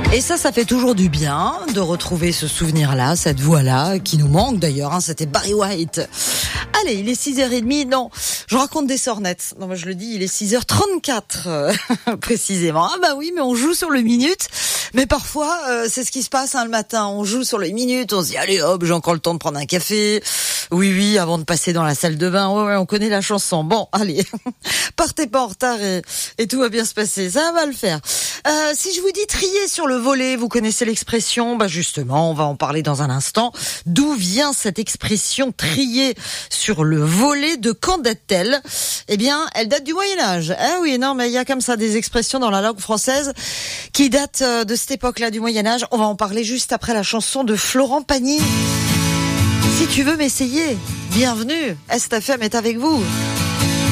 Et ça fait toujours du bien de retrouver ce souvenir-là, cette voix-là, qui nous manque d'ailleurs, hein, c'était Barry White. Allez, il est 6h30, non, je raconte des sornettes. Non, moi je le dis, il est 6h34, précisément. Ah bah oui, mais on joue sur le minute. Mais parfois, c'est ce qui se passe le matin, on joue sur les minutes, on se dit, allez hop, j'ai encore le temps de prendre un café. Oui, avant de passer dans la salle de bain, ouais, on connaît la chanson. Bon, allez, partez pas en retard et tout va bien se passer, ça va le faire. Si je vous dis trier sur le volet, vous connaissez l'expression, bah justement, on va en parler dans un instant. D'où vient cette expression trier sur le volet, de quand date-t-elle? Eh bien, elle date du Moyen-Âge. Ah oui, non, mais il y a comme ça des expressions dans la langue française qui datent de cette époque-là du Moyen-Âge. On va en parler juste après la chanson de Florent Pagny. Si tu veux m'essayer, bienvenue, STFM est avec vous.